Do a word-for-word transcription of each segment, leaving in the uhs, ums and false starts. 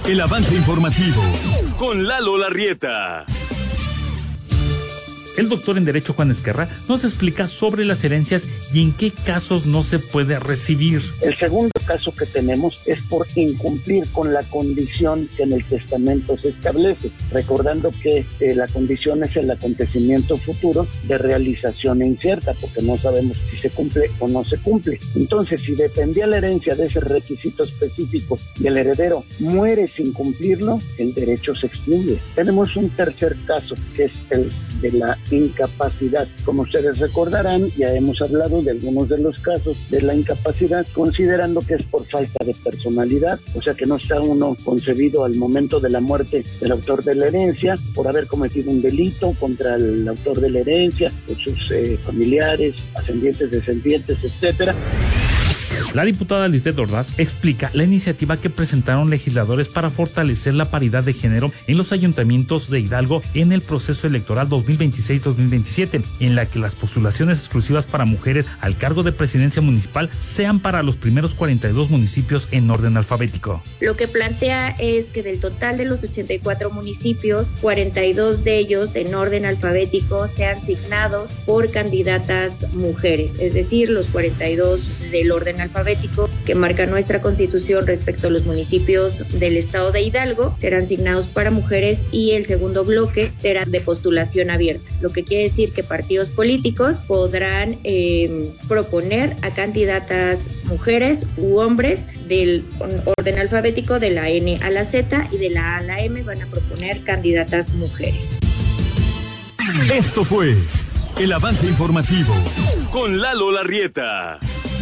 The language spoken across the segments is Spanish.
El avance informativo con Lalo Larrieta. El doctor en Derecho Juan Esquerra nos explica sobre las herencias y en qué casos no se puede recibir. El segundo caso que tenemos es por incumplir con la condición que en el testamento se establece, recordando que eh, la condición es el acontecimiento futuro de realización incierta, porque no sabemos si se cumple o no se cumple. Entonces, si dependía la herencia de ese requisito específico y el heredero muere sin cumplirlo, el derecho se extingue. Tenemos un tercer caso, que es el de la incapacidad. Como ustedes recordarán, ya hemos hablado de algunos de los casos de la incapacidad, considerando que es por falta de personalidad, o sea que no está uno concebido al momento de la muerte del autor de la herencia, por haber cometido un delito contra el autor de la herencia, o sus eh, familiares, ascendientes, descendientes, etcétera. La diputada Lisbeth Ordaz explica la iniciativa que presentaron legisladores para fortalecer la paridad de género en los ayuntamientos de Hidalgo en el proceso electoral dos mil veintiséis dos mil veintisiete, en la que las postulaciones exclusivas para mujeres al cargo de presidencia municipal sean para los primeros cuarenta y dos municipios en orden alfabético. Lo que plantea es que del total de los ochenta y cuatro municipios, cuarenta y dos de ellos en orden alfabético sean signados por candidatas mujeres, es decir, los cuarenta y dos del orden alfabético que marca nuestra Constitución respecto a los municipios del estado de Hidalgo serán asignados para mujeres, y el segundo bloque será de postulación abierta, lo que quiere decir que partidos políticos podrán eh, proponer a candidatas mujeres u hombres del orden alfabético de la N a la Z, y de la A a la M van a proponer candidatas mujeres. Esto fue el avance informativo con Lalo Larrieta.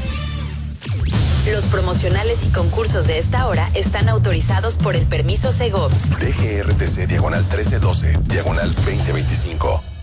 Los promocionales y concursos de esta hora están autorizados por el permiso Segov. D G R T C diagonal trece doce, diagonal veinte veinticinco.